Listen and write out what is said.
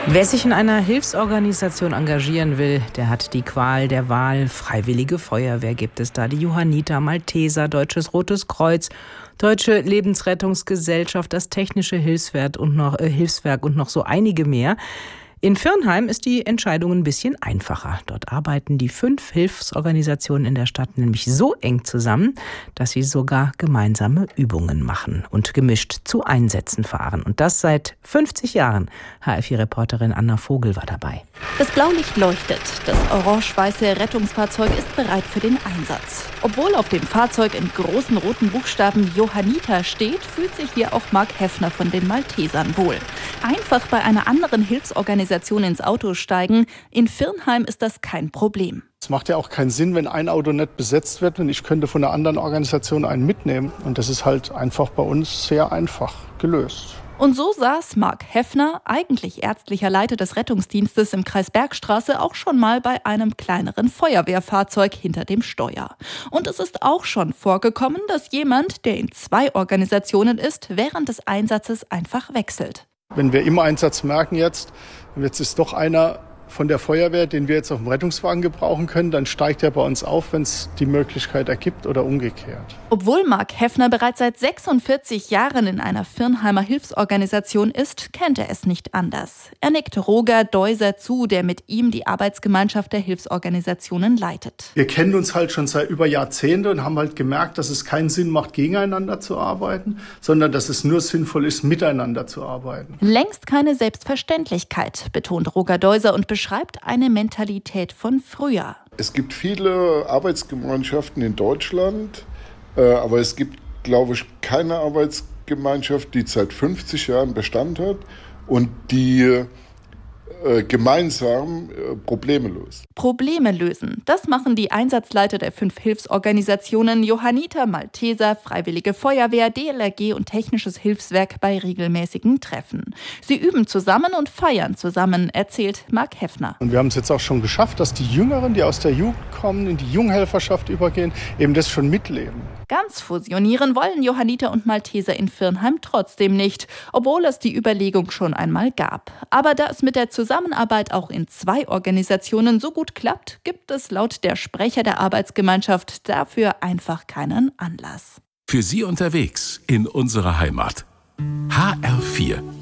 Wer sich in einer Hilfsorganisation engagieren will, der hat die Qual der Wahl. Freiwillige Feuerwehr gibt es da, die Johanniter, Malteser, Deutsches Rotes Kreuz, Deutsche Lebensrettungsgesellschaft, das Technische Hilfswerk und noch so einige mehr. In Virnheim ist die Entscheidung ein bisschen einfacher. Dort arbeiten die 5 Hilfsorganisationen in der Stadt nämlich so eng zusammen, dass sie sogar gemeinsame Übungen machen und gemischt zu Einsätzen fahren. Und das seit 50 Jahren. HFI-Reporterin Anna Vogel war dabei. Das Blaulicht leuchtet. Das orange-weiße Rettungsfahrzeug ist bereit für den Einsatz. Obwohl auf dem Fahrzeug in großen roten Buchstaben Johanniter steht, fühlt sich hier auch Marc Heffner von den Maltesern wohl. Einfach bei einer anderen Hilfsorganisation ins Auto steigen. In Virnheim ist das kein Problem. Es macht ja auch keinen Sinn, wenn ein Auto nicht besetzt wird, und ich könnte von einer anderen Organisation einen mitnehmen. Und das ist halt einfach bei uns sehr einfach gelöst. Und so saß Marc Heffner, eigentlich ärztlicher Leiter des Rettungsdienstes im Kreis Bergstraße, auch schon mal bei einem kleineren Feuerwehrfahrzeug hinter dem Steuer. Und es ist auch schon vorgekommen, dass jemand, der in 2 Organisationen ist, während des Einsatzes einfach wechselt. Wenn wir im Einsatz merken jetzt ist doch einer von der Feuerwehr, den wir jetzt auf dem Rettungswagen gebrauchen können, dann steigt er bei uns auf, wenn es die Möglichkeit ergibt oder umgekehrt. Obwohl Marc Heffner bereits seit 46 Jahren in einer Virnheimer Hilfsorganisation ist, kennt er es nicht anders. Er nickt Roger Deuser zu, der mit ihm die Arbeitsgemeinschaft der Hilfsorganisationen leitet. Wir kennen uns halt schon seit über Jahrzehnten und haben halt gemerkt, dass es keinen Sinn macht, gegeneinander zu arbeiten, sondern dass es nur sinnvoll ist, miteinander zu arbeiten. Längst keine Selbstverständlichkeit, betont Roger Deuser und beschreibt eine Mentalität von früher. Es gibt viele Arbeitsgemeinschaften in Deutschland, aber es gibt, glaube ich, keine Arbeitsgemeinschaft, die seit 50 Jahren Bestand hat und die gemeinsam Probleme löst. Probleme lösen, das machen die Einsatzleiter der 5 Hilfsorganisationen Johanniter, Malteser, Freiwillige Feuerwehr, DLRG und Technisches Hilfswerk bei regelmäßigen Treffen. Sie üben zusammen und feiern zusammen, erzählt Marc Heffner. Und wir haben es jetzt auch schon geschafft, dass die Jüngeren, die aus der Jugend kommen, in die Junghelferschaft übergehen, eben das schon mitleben. Ganz fusionieren wollen Johanniter und Malteser in Virnheim trotzdem nicht, obwohl es die Überlegung schon einmal gab. Aber da es mit der Zusammenarbeit auch in 2 Organisationen so gut klappt, gibt es laut der Sprecher der Arbeitsgemeinschaft dafür einfach keinen Anlass. Für Sie unterwegs in unserer Heimat. HR4